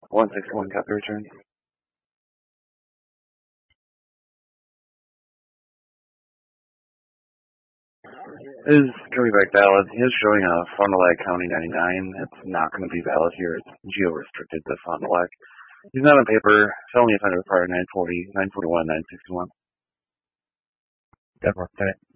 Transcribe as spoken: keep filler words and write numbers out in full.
one sixty-one got the return. Is coming back valid. He is showing a Fond du Lac County ninety-nine. It's not going to be valid here. It's geo-restricted to Fond du Lac. He's not on paper. Felony offender required nine forty, nine forty-one, nine sixty-one. Good work today.